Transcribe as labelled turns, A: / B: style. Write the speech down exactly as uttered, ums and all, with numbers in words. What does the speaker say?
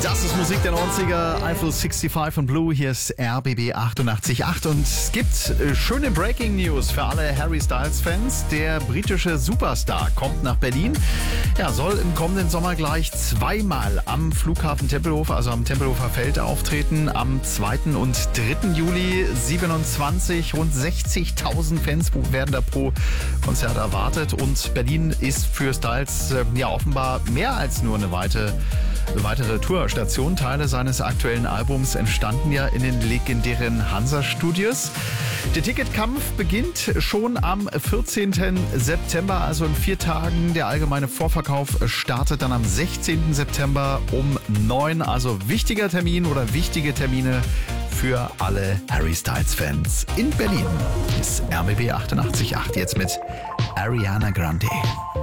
A: Das ist Musik der neunziger, Eiffel sechsundsiebzig und Blue, hier ist R B B achtundachtzig Komma acht und es gibt äh, schöne Breaking News für alle Harry Styles Fans. Der britische Superstar kommt nach Berlin. Ja, soll im kommenden Sommer gleich zweimal am Flughafen Tempelhof, also am Tempelhofer Feld auftreten. Am zweiten und dritten Juli siebenundzwanzig. Rund sechzigtausend Fans werden da pro Konzert erwartet und Berlin ist für Styles äh, ja offenbar mehr als nur eine weite Eine weitere Tourstation. Teile seines aktuellen Albums entstanden ja in den legendären Hansa-Studios. Der Ticketkampf beginnt schon am vierzehnten September, also in vier Tagen. Der allgemeine Vorverkauf startet dann am sechzehnten September um neun. Also wichtiger Termin oder wichtige Termine für alle Harry Styles-Fans in Berlin. Ist R B B achtundachtzig Komma acht jetzt mit Ariana Grande.